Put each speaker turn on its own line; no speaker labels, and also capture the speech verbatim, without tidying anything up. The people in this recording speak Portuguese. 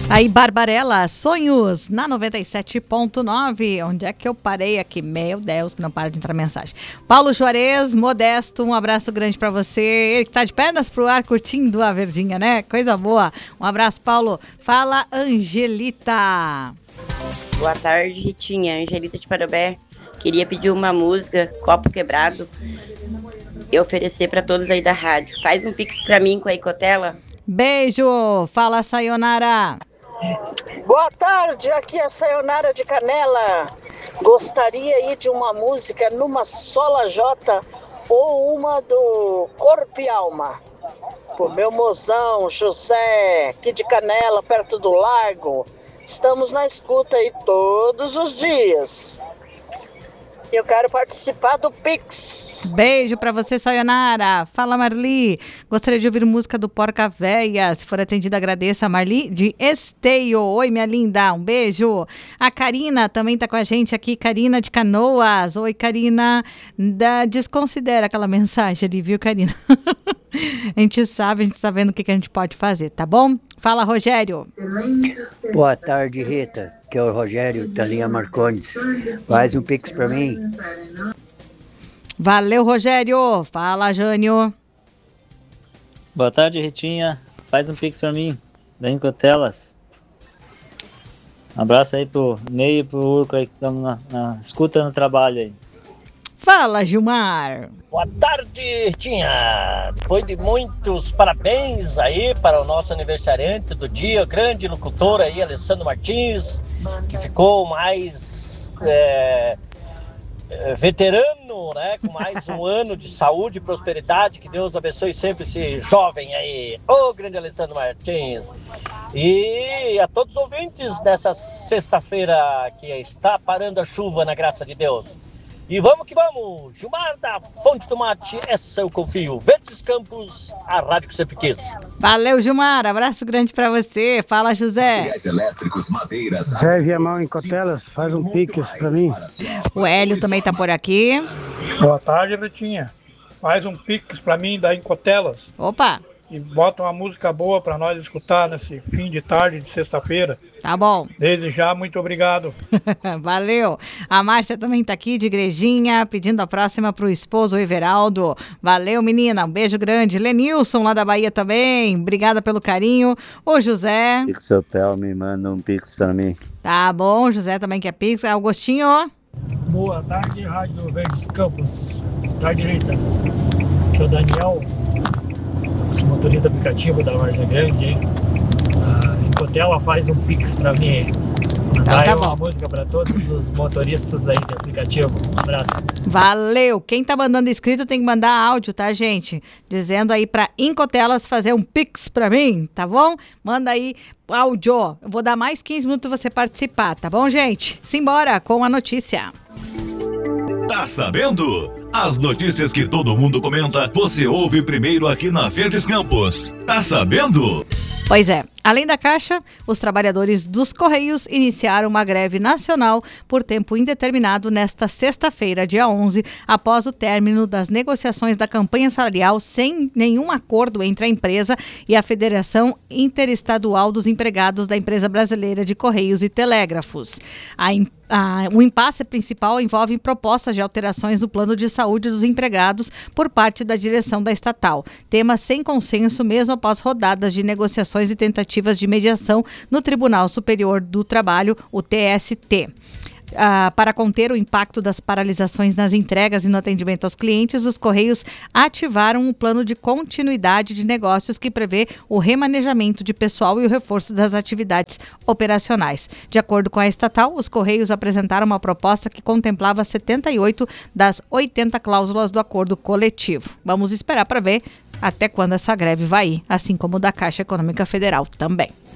Aí, Barbarella, Sonhos, na noventa e sete ponto nove. Onde é que eu parei aqui? Meu Deus, que não para de entrar mensagem. Paulo Juarez, Modesto, um abraço grande pra você. Ele que tá de pernas pro ar, curtindo a verdinha, né? Coisa boa. Um abraço, Paulo. Fala, Angelita.
Boa tarde, Ritinha. Angelita de Parobé. Queria pedir uma música, Copo Quebrado, e oferecer pra todos aí da rádio. Faz um pix pra mim com a Icotela.
Beijo. Fala, Sayonara.
Boa tarde, aqui é a Sayonara de Canela. Gostaria aí de uma música numa sola J ou uma do Corpo e Alma. Pro meu mozão, José, aqui de Canela, perto do lago. Estamos na escuta aí todos os dias. Eu quero participar do Pix.
Beijo pra você, Sayonara. Fala, Marli. Gostaria de ouvir música do Porca Véia. Se for atendida, agradeça a Marli de Esteio. Oi, minha linda. Um beijo. A Karina também tá com a gente aqui. Karina de Canoas. Oi, Karina. Da... Desconsidera aquela mensagem ali, viu, Karina? A gente sabe, a gente tá vendo o que, que a gente pode fazer, tá bom? Fala, Rogério.
Boa tarde, Rita. Que é o Rogério da linha Marcondes. Faz um pix pra mim.
Valeu, Rogério. Fala, Jânio.
Boa tarde, Ritinha. Faz um pix pra mim, da Incotelas. Um abraço aí pro Ney e pro Urco aí que estamos na, na escuta no trabalho aí.
Fala, Gilmar.
Boa tarde, Ritinha. Depois de muitos parabéns aí para o nosso aniversariante do dia, o grande locutor aí, Alessandro Martins, que ficou mais é, é, veterano, né? Com mais um ano de saúde e prosperidade. Que Deus abençoe sempre esse jovem aí. Ô, grande Alessandro Martins. E a todos os ouvintes dessa sexta-feira que está parando a chuva, na graça de Deus. E vamos que vamos, Gilmar da Fonte Tomate, essa eu confio. Verdes Campos, a rádio que sempre quis.
Valeu, Gilmar, abraço grande pra você. Fala, José.
Zé Viamão em Cotelas, faz um pix pra mim.
O Hélio também tá por aqui.
Boa tarde, Ritinha. Faz um pix pra mim da Incotelas.
Opa.
E bota uma música boa pra nós escutar nesse fim de tarde de sexta-feira.
Tá bom.
Desde já, muito obrigado.
Valeu. A Márcia também tá aqui de Igrejinha, pedindo a próxima pro esposo, o Everaldo. Valeu, menina. Um beijo grande. Lenilson, lá da Bahia também. Obrigada pelo carinho. O José.
Pix Hotel, me manda um pix pra mim.
Tá bom, José também quer pix. Augustinho.
Boa tarde, Rádio Verdes Campos. Da direita. Sou Daniel, motorista aplicativo da Varza Grande, hein? A Incotela faz um pix pra mim aí. Mandar
tá
uma
bom.
música pra todos os motoristas aí de aplicativo. Um abraço.
Valeu. Quem tá mandando escrito tem que mandar áudio, tá, gente? Dizendo aí pra Incotelas fazer um pix pra mim, tá bom? Manda aí áudio. Eu vou dar mais quinze minutos pra você participar, tá bom, gente? Simbora com a notícia.
Tá sabendo? As notícias que todo mundo comenta, você ouve primeiro aqui na Verdes Campos. Tá sabendo?
Pois é, além da Caixa, os trabalhadores dos Correios iniciaram uma greve nacional por tempo indeterminado nesta sexta-feira, dia onze, após o término das negociações da campanha salarial sem nenhum acordo entre a empresa e a Federação Interestadual dos Empregados da Empresa Brasileira de Correios e Telégrafos. A empresa Ah, o impasse principal envolve propostas de alterações no plano de saúde dos empregados por parte da direção da estatal. Tema sem consenso mesmo após rodadas de negociações e tentativas de mediação no Tribunal Superior do Trabalho, o T S T. Ah, para conter o impacto das paralisações nas entregas e no atendimento aos clientes, os Correios ativaram um plano de continuidade de negócios que prevê o remanejamento de pessoal e o reforço das atividades operacionais. De acordo com a estatal, os Correios apresentaram uma proposta que contemplava setenta e oito das oitenta cláusulas do acordo coletivo. Vamos esperar para ver até quando essa greve vai ir, assim como da Caixa Econômica Federal também.